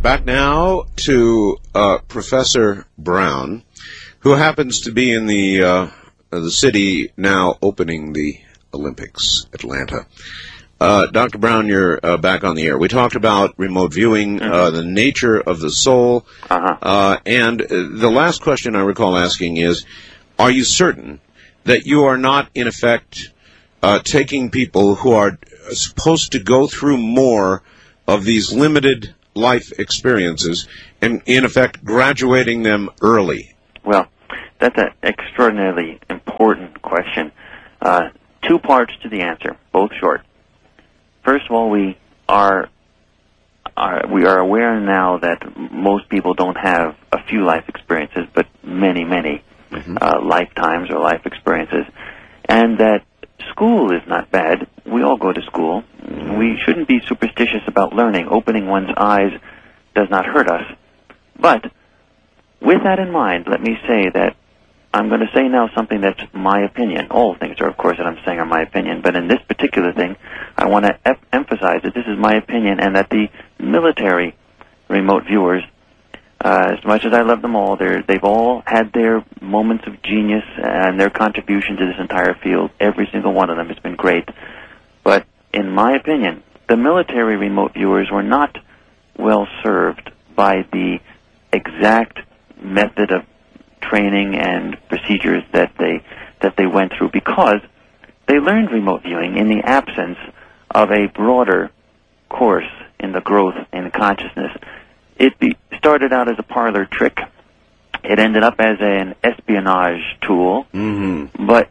Back now to Professor Brown, who happens to be in the city now opening the Olympics, Atlanta. Dr. Brown, you're back on the air. We talked about remote viewing, the nature of the soul, and the last question I recall asking is, are you certain that you are not, in effect, taking people who are supposed to go through more of these limited life experiences and, in effect, graduating them early? Well, that's an extraordinarily important question. Two parts to the answer, both short. First of all, we are aware now that most people don't have a few life experiences, but many lifetimes or life experiences, and that school is not bad. We all go to school. We shouldn't be superstitious about learning. Opening one's eyes does not hurt us. But with that in mind, let me say that I'm going to say now something that's my opinion. All things are, of course, that I'm saying are my opinion, but in this particular thing, I want to emphasize that this is my opinion and that the military remote viewers, as much as I love them all, they've all had their moments of genius and their contribution to this entire field. Every single one of them has been great. But in my opinion, the military remote viewers were not well served by the exact method of training and procedures that they went through, because they learned remote viewing in the absence of a broader course in the growth in consciousness. It started out as a parlor trick. It ended up as an espionage tool. But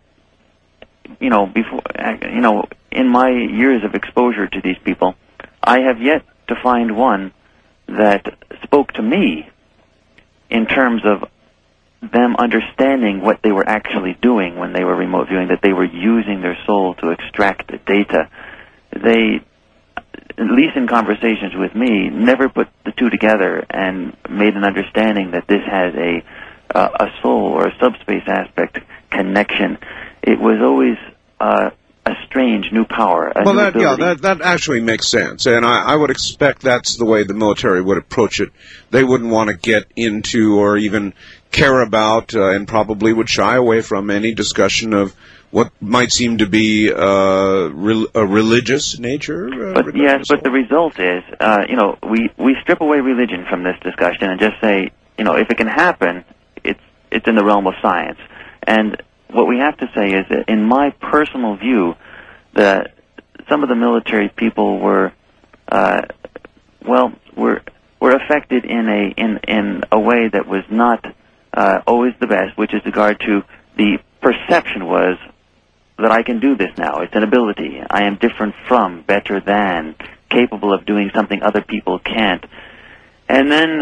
in my years of exposure to these people, I have yet to find one that spoke to me in terms of them understanding what they were actually doing when they were remote viewing, that they were using their soul to extract the data. They, at least in conversations with me, never put the two together and made an understanding that this has a soul or a subspace aspect connection. It was always a strange new power. That actually makes sense, and I would expect that's the way the military would approach it. They wouldn't want to get into or even care about, and probably would shy away from any discussion of what might seem to be a religious nature. But the result is, we strip away religion from this discussion and just say, if it can happen, it's in the realm of science. And what we have to say is that, in my personal view, that some of the military people were affected in a way that was not always the best, which is regard to the perception was that I can do this now. It's an ability. I am different from, better than, capable of doing something other people can't. And then,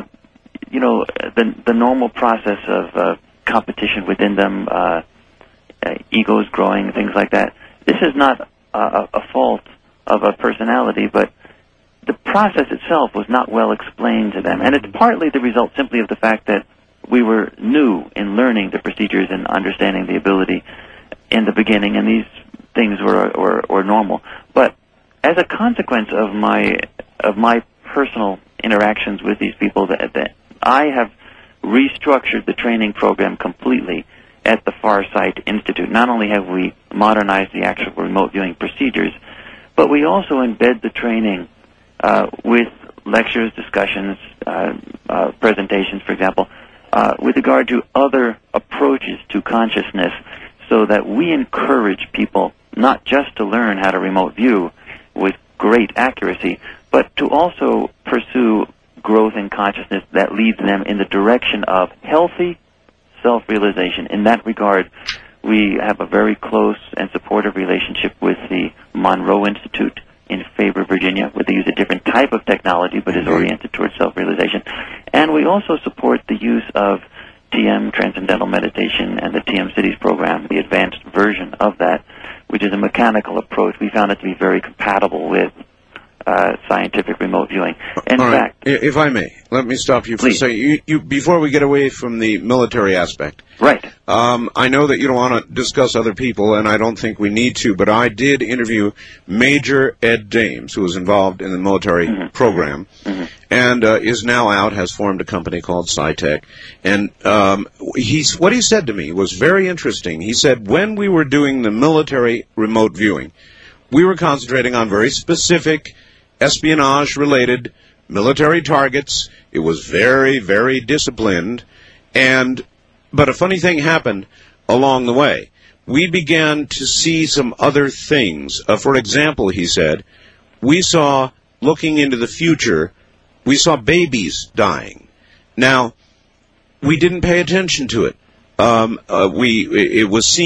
the normal process of competition within them, egos growing, things like that. This is not a fault of a personality, but the process itself was not well explained to them. And it's partly the result simply of the fact that we were new in learning the procedures and understanding the ability in the beginning, and these things were normal. But as a consequence of my personal interactions with these people, that I have restructured the training program completely at the Farsight Institute. Not only have we modernized the actual remote viewing procedures, but we also embed the training with lectures, discussions, presentations, for example, with regard to other approaches to consciousness, so that we encourage people not just to learn how to remote view with great accuracy, but to also pursue growth in consciousness that leads them in the direction of healthy self-realization. In that regard, we have a very close and supportive relationship with the Monroe Institute in Faber, Virginia, where they use a different type of technology but is oriented towards self-realization. And we also support the use of TM, Transcendental Meditation, and the TM Cities program, the advanced version of that, which is a mechanical approach. We found it to be very compatible with scientific remote viewing. In All right. fact, If I may, let me stop you for a please. second. You, before we get away from the military aspect, Right. I know that you don't want to discuss other people, and I don't think we need to, but I did interview Major Ed Dames, who was involved in the military program, and is now out, has formed a company called SciTech. And what he said to me was very interesting. He said, when we were doing the military remote viewing, we were concentrating on very specific espionage-related military targets. It was very, very disciplined. But a funny thing happened along the way. We began to see some other things. For example, he said, we saw, looking into the future, we saw babies dying. Now, we didn't pay attention to it. It was seen